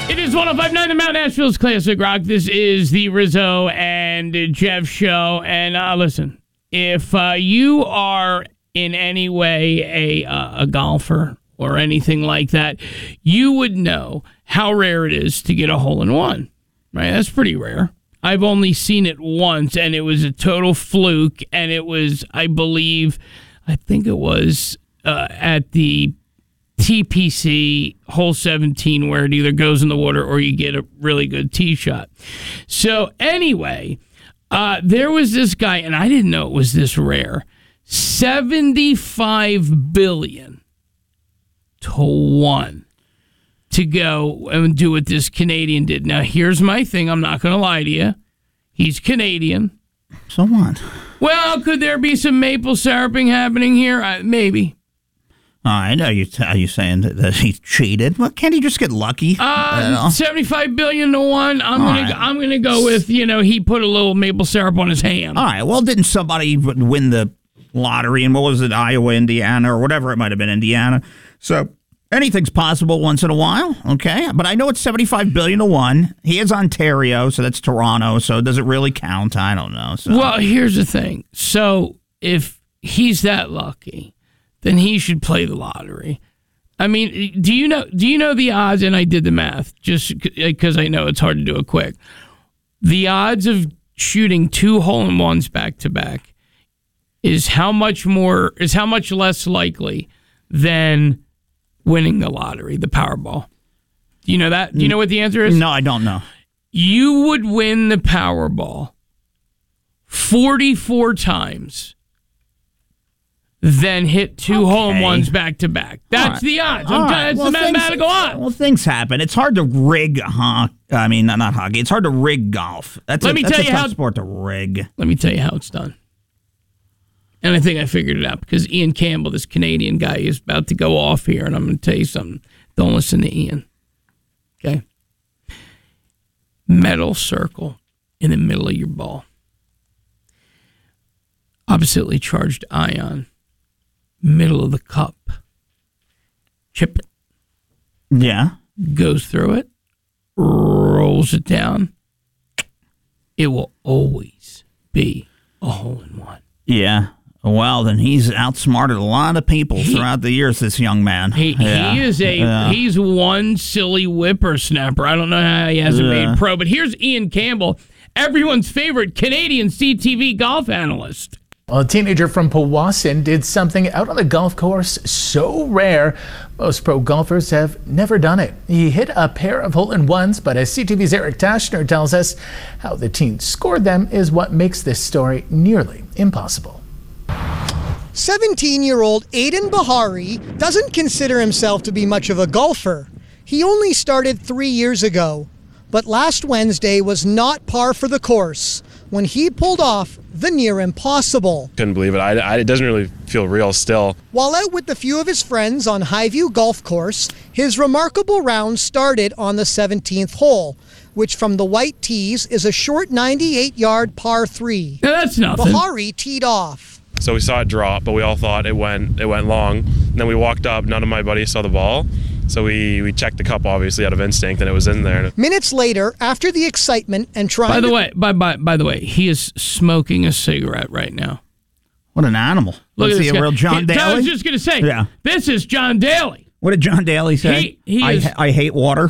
It is 105.9 The Mount Nashville's Classic Rock. This is the Rizzo and Jeff show. And listen, if you are in any way a golfer or anything like that, you would know how rare it is to get a hole-in-one. Right? That's pretty rare. I've only seen it once, and it was a total fluke. And it was, I think it was at the TPC hole 17, where it either goes in the water or you get a really good tee shot. So anyway, there was this guy, and I didn't know it was this rare. 75 billion to 1 to go and do what this Canadian did. Now, here's my thing. I'm not going to lie to you. He's Canadian. So what? Well, could there be some maple syruping happening here? Maybe. I know are you saying that he cheated? Well, can't he just get lucky? 75 billion to 1. I'm gonna go with, he put a little maple syrup on his ham. All right. Well, didn't somebody win the lottery? And what was it, Iowa, Indiana, or whatever it might have been, Indiana? So anything's possible once in a while. Okay, but I know it's 75 billion to 1. He is Ontario, so that's Toronto. So does it really count? I don't know. So. Well, here's the thing. So if he's that lucky, then he should play the lottery. I mean, do you know the odds? And I did the math just because I know it's hard to do it quick. The odds of shooting 2 hole-in-ones back to back is how much less likely than winning the lottery, the Powerball. Do you know that? Do you know what the answer is? No, I don't know. You would win the Powerball 44 times. Then hit 2 hole-in-ones back to back. That's the odds. That's the mathematical odds. Well, things happen. It's hard to rig not hockey. It's hard to rig golf. That's a tough sport to rig. Let me tell you how it's done. And I think I figured it out because Ian Campbell, this Canadian guy, is about to go off here, and I'm going to tell you something. Don't listen to Ian. Okay? Metal circle in the middle of your ball. Oppositely charged ion. Middle of the cup. Chip it. Yeah. Goes through it. Rolls it down. It will always be a hole-in-one. Yeah. Well, then he's outsmarted a lot of people throughout the years, this young man. He's one silly whippersnapper. I don't know how he hasn't made pro, but here's Ian Campbell, everyone's favorite Canadian CTV golf analyst. Well, a teenager from Powassan did something out on the golf course so rare, most pro golfers have never done it. He hit a pair of hole-in-ones, but as CTV's Eric Tashner tells us, how the teen scored them is what makes this story nearly impossible. 17-year-old Aiden Bahari doesn't consider himself to be much of a golfer. He only started 3 years ago, but last Wednesday was not par for the course when he pulled off the near impossible. Couldn't believe it. It doesn't really feel real still. While out with a few of his friends on Highview Golf Course, his remarkable round started on the 17th hole, which from the white tees is a short 98-yard par 3. Now that's nothing. Bahari teed off. So we saw it drop, but we all thought it went long. And then we walked up. None of my buddies saw the ball. So we checked the cup, obviously, out of instinct, and it was in there. Minutes later, after the excitement and trying By the way, he is smoking a cigarette right now. What an animal. Look at this guy. Real John Daly? I was just going to say, this is John Daly. What did John Daly say? I hate water.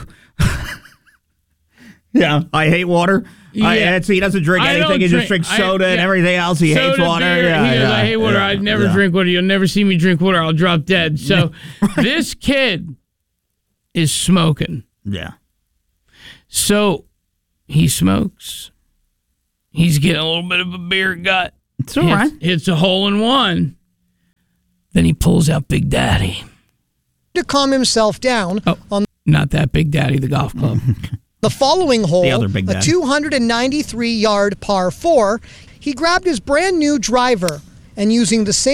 Yeah, I hate water. Yeah. He doesn't drink anything. He just drinks soda and everything else. He hates water. I hate water. I'd never drink water. You'll never see me drink water. I'll drop dead. So this kid is smoking. Yeah. So he smokes. He's getting a little bit of a beer gut. It's all right. Hits a hole-in-one. Then he pulls out Big Daddy. to calm himself down on not that Big Daddy, the golf club. The following hole, the other Big a Daddy. 293-yard par 4, he grabbed his brand new driver and using the same